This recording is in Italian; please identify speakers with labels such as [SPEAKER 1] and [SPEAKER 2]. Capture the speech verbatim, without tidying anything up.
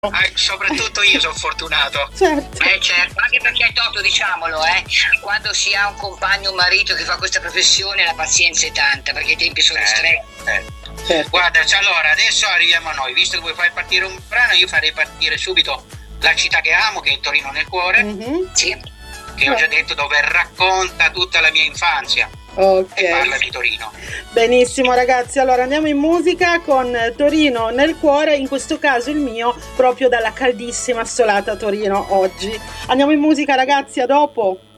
[SPEAKER 1] Eh, soprattutto io sono fortunato.
[SPEAKER 2] Certo.
[SPEAKER 3] Eh certo, anche perché è Toto, diciamolo, eh, quando si ha un compagno, un marito che fa questa professione, la pazienza è tanta, perché i tempi sono
[SPEAKER 1] Eh,
[SPEAKER 3] stretti.
[SPEAKER 1] eh.
[SPEAKER 2] Certo.
[SPEAKER 1] Guarda, cioè, allora adesso arriviamo a noi, visto che vuoi far partire un brano, io farei partire subito La città che amo, che è Torino nel cuore,
[SPEAKER 2] Mhm.
[SPEAKER 3] Sì.
[SPEAKER 1] che ho già detto, dove racconta tutta la mia infanzia e parla
[SPEAKER 2] Ok,
[SPEAKER 1] di Torino.
[SPEAKER 2] benissimo ragazzi, allora andiamo in musica con Torino nel cuore, in questo caso il mio proprio dalla caldissima assolata Torino oggi. Andiamo in musica ragazzi, a dopo.